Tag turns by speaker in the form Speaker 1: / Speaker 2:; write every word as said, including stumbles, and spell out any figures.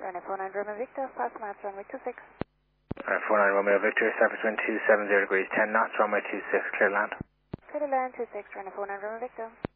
Speaker 1: Runway four nine Romeo Victor, fast maps, runway two six.
Speaker 2: Alright, four nine Romeo Victor, surface wind two seven zero degrees, ten knots, runway two six, clear land.
Speaker 1: Clear to land two six, runway four nine Romeo Victor.